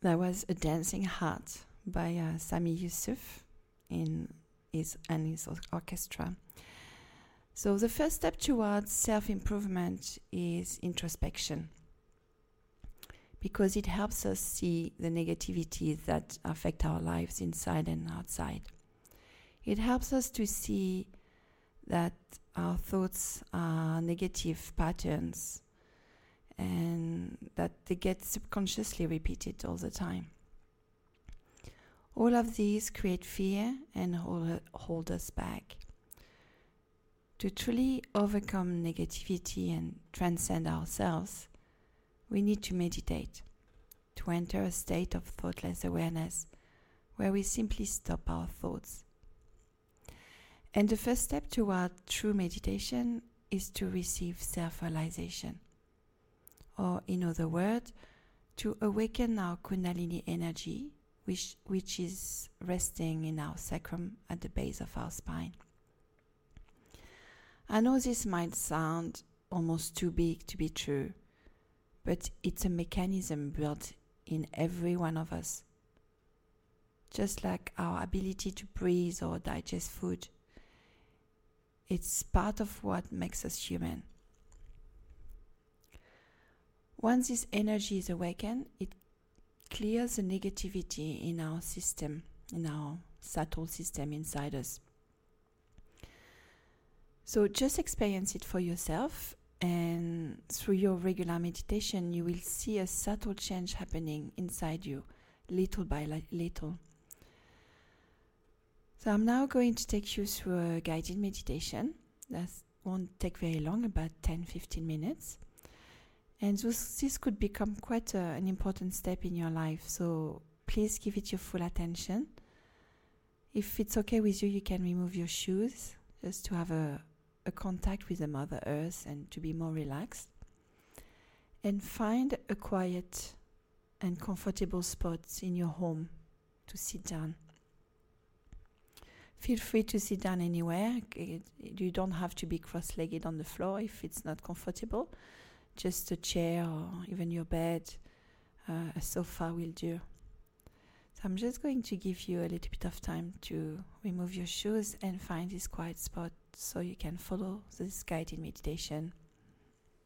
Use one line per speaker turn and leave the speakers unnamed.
There was A Dancing Heart by Sami Yusuf in his orchestra. So the first step towards self-improvement is introspection, because it helps us see the negativities that affect our lives inside and outside. It helps us to see that our thoughts are negative patterns and that they get subconsciously repeated all the time. All of these create fear and hold us back. To truly overcome negativity and transcend ourselves, we need to meditate, to enter a state of thoughtless awareness where we simply stop our thoughts. And the first step toward true meditation is to receive self-realization, or in other words, to awaken our Kundalini energy, which is resting in our sacrum at the base of our spine. I know this might sound almost too big to be true, but it's a mechanism built in every one of us. Just like our ability to breathe or digest food, it's part of what makes us human. Once this energy is awakened, it clears the negativity in our system, in our subtle system inside us. So just experience it for yourself, and through your regular meditation, you will see a subtle change happening inside you, little by little. So I'm now going to take you through a guided meditation. That won't take very long, about 10-15 minutes. And this could become quite an important step in your life, so please give it your full attention. If it's okay with you, you can remove your shoes, just to have a contact with the Mother Earth and to be more relaxed. And find a quiet and comfortable spot in your home to sit down. Feel free to sit down anywhere. You don't have to be cross-legged on the floor if it's not comfortable. Just a chair or even your bed, a sofa will do. So I'm just going to give you a little bit of time to remove your shoes and find this quiet spot so you can follow this guided meditation.